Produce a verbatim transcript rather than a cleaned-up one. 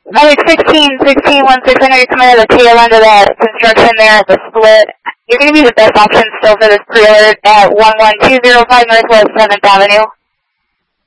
I mean, sixteen, sixteen, one six, I know you're coming out of the tail end of that construction there at the split. You're going to be the best option still for this pre-alert at one one two zero five Northwest seventh Avenue.